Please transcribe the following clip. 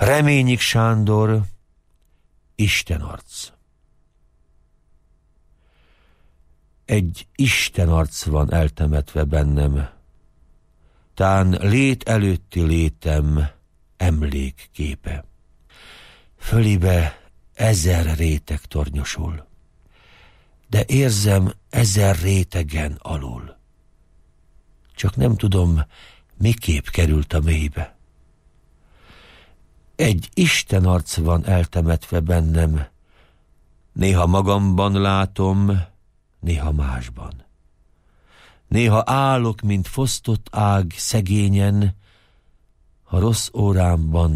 Reményik Sándor, Istenarc. Egy istenarc van eltemetve bennem, tán lét előtti létem emlékképe. Fölébe 1000 réteg tornyosul, de érzem 1000 rétegen alul. Csak nem tudom, miképp került a mélybe. Egy istenarc van eltemetve bennem, néha magamban látom, néha másban. Néha állok, mint fosztott ág szegényen, ha rossz órámban